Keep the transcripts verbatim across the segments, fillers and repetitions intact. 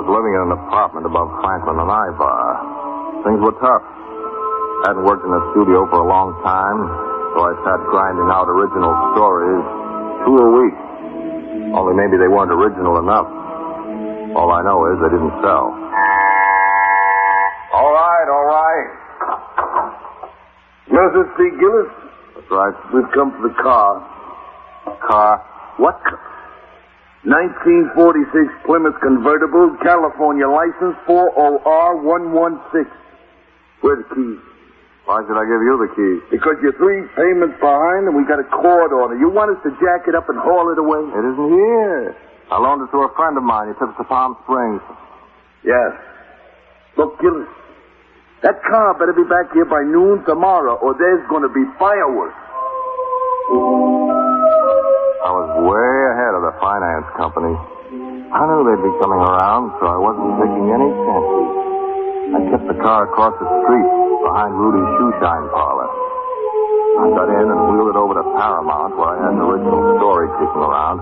was living in an apartment above Franklin and Ibar. Things were tough. Hadn't worked in a studio for a long time, so I sat grinding out original stories two a week. Only maybe they weren't original enough. All I know is they didn't sell. All right, all right. Missus P. Gillis? That's right. We've come for the car. Car? What car? nineteen forty-six Plymouth convertible, California license four O R one one six. Where are the keys? Why should I give you the keys? Because you're three payments behind and we got a court order. You want us to jack it up and haul it away? It isn't here. I loaned it to a friend of mine. He took it to Palm Springs. Yes. Look, Gillis, that car better be back here by noon tomorrow or there's going to be fireworks. I was way ahead of the finance company. I knew they'd be coming around, so I wasn't taking any chances. I kept the car across the street behind Rudy's shoe shine parlor. I got in and wheeled it over to Paramount, where I had an original story kicking around.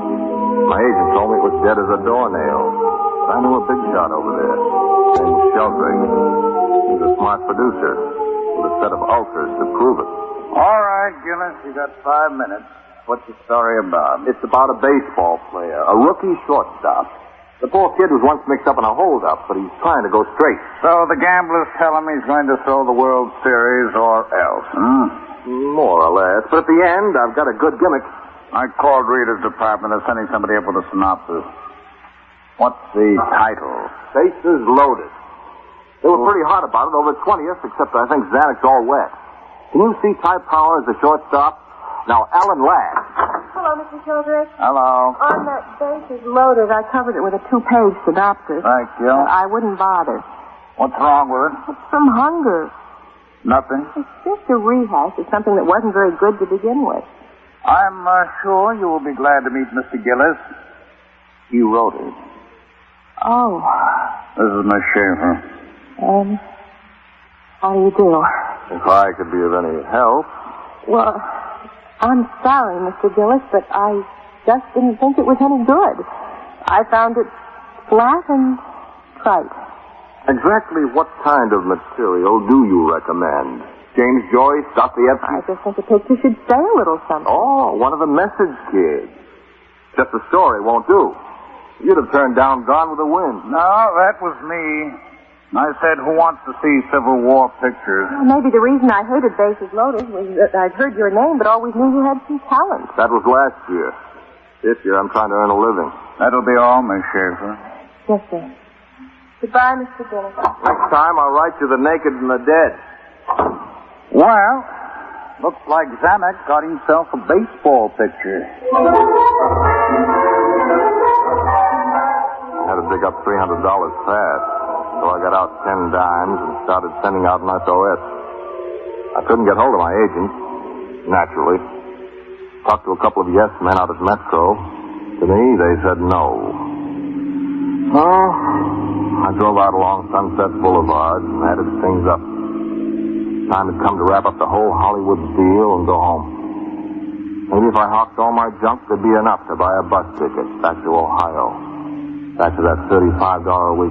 My agent told me it was dead as a doornail. But I knew a big shot over there, named Sheldrake. He's a smart producer with a set of ulcers to prove it. All right, Gillis, you got five minutes. What's the story about? It's about a baseball player, a rookie shortstop. The poor kid was once mixed up in a holdup, but he's trying to go straight. So the gamblers tell him he's going to throw the World Series or else, hmm? More or less. But at the end, I've got a good gimmick. I called Reader's department. They're sending somebody up with a synopsis. What's the title? Bases Loaded. They were pretty hot about it over twentieth, except I think Zanek's all wet. Can you see Ty Power as a shortstop? Now, Alan Ladd. Hello, Mister Sheldrake. Hello. On that Bases Loaded, I covered it with a two-page synopsis. Thank you. Uh, I wouldn't bother. What's wrong with it? It's from hunger. Nothing. It's just a rehash of something that wasn't very good to begin with. I'm uh, sure you will be glad to meet Mister Gillis. He wrote it. Oh. This is Miss Schaefer. Um, how do you do? If I could be of any help. Well, I'm sorry, Mister Gillis, but I just didn't think it was any good. I found it flat and trite. Exactly what kind of material do you recommend? James Joyce, Dostoevsky? I just think the picture should say a little something. Oh, one of the message kids. Just a story won't do. You'd have turned down Gone with the Wind. No, that was me. I said, who wants to see Civil War pictures? Well, maybe the reason I hated Bases Loaded was that I'd heard your name, but always knew you had some talent. That was last year. This year, I'm trying to earn a living. That'll be all, Miss Schaefer. Yes, sir. Goodbye, Mister Gillis. Next time, I'll write you The Naked and the Dead. Well, looks like Zanuck got himself a baseball picture. I had to dig up three hundred dollars fast. So I got out ten dimes and started sending out an S O S. I couldn't get hold of my agent, naturally. Talked to a couple of yes men out at Metro. To me, they said no. So I drove out along Sunset Boulevard and added things up. Time had come to wrap up the whole Hollywood deal and go home. Maybe if I hawked all my junk, there'd be enough to buy a bus ticket back to Ohio. Back to that thirty-five dollars a week